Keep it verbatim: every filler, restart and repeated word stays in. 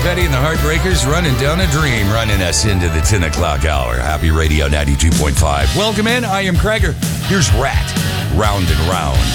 Petty and the Heartbreakers running down a dream, running us into the ten o'clock hour. Happy Radio ninety-two point five. Welcome in. I am Krager. Here's Rat, Round and Round.